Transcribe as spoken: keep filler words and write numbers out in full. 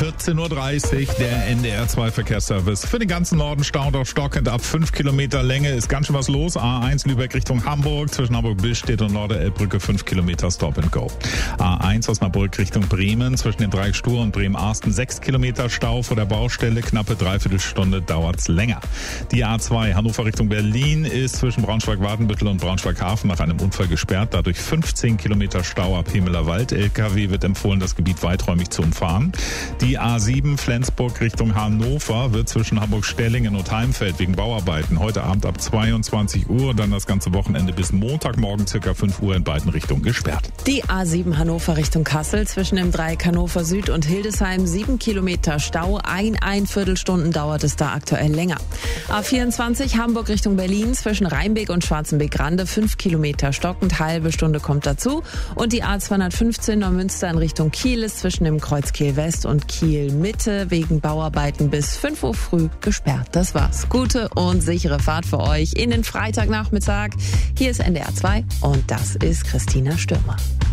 vierzehn Uhr dreißig, der N D R zwei Verkehrsservice. Für den ganzen Norden Stau stockend ab fünf Kilometer Länge. Ist ganz schön was los. A eins Lübeck Richtung Hamburg. Zwischen Hamburg-Billstedt und Norderelbbrücke fünf Kilometer Stop and Go. A eins Osnabrück Richtung Bremen. Zwischen den Dreieck Stur und Bremen-Arsten sechs Kilometer Stau vor der Baustelle. Knappe Dreiviertelstunde dauert's länger. Die A zwei Hannover Richtung Berlin ist zwischen Braunschweig-Wadenbüttel und Braunschweig-Hafen nach einem Unfall gesperrt. Dadurch fünfzehn Kilometer Stau ab Hemelerwald. L K W wird empfohlen, das Gebiet weiträumig zu umfahren. Die A sieben Flensburg Richtung Hannover wird zwischen Hamburg-Stellingen und Heimfeld wegen Bauarbeiten heute Abend ab zweiundzwanzig Uhr, dann das ganze Wochenende bis Montagmorgen circa fünf Uhr in beiden Richtungen gesperrt. Die A sieben Hannover Richtung Kassel zwischen dem Dreieck Hannover Süd und Hildesheim sieben Kilometer Stau. Ein, ein Viertelstunden dauert es da aktuell länger. A vierundzwanzig Hamburg Richtung Berlin zwischen Rheinbeek und Schwarzenbeek-Rande fünf Kilometer stockend, halbe Stunde kommt dazu. Und die A zweihundertfünfzehn Neumünster in Richtung Kiel ist zwischen dem Kreuz Kiel West und Kiel Mitte wegen Bauarbeiten bis fünf Uhr früh gesperrt. Das war's. Gute und sichere Fahrt für euch in den Freitagnachmittag. Hier ist N D R zwei und das ist Christina Stürmer.